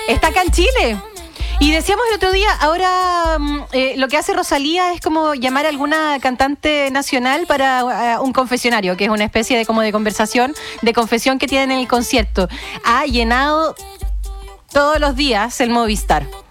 Está acá en Chile. Y decíamos el otro día, ahora lo que hace Rosalía es como llamar a alguna cantante nacional para un confesionario, que es una especie de como de conversación, de confesión que tienen en el concierto. Ha llenado todos los días el Movistar.